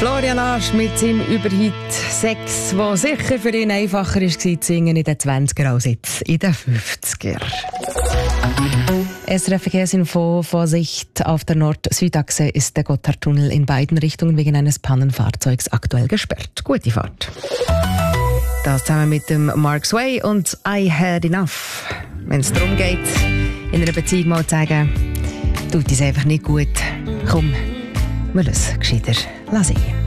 Florian Asch mit seinem Überhit 6, wo sicher für ihn einfacher war zu singen in den 20er als jetzt in den 50er. SRF Verkehrsinfo: Vorsicht, auf der Nord-Süd-Achse ist der Gotthardtunnel in beiden Richtungen wegen eines Pannenfahrzeugs aktuell gesperrt. Gute Fahrt. Das zusammen mit dem Mark Sway und I Had Enough. Wenn es darum geht, in einer Beziehung mal zu sagen, tut es einfach nicht gut. Komm, wir lassen es gescheiter singen.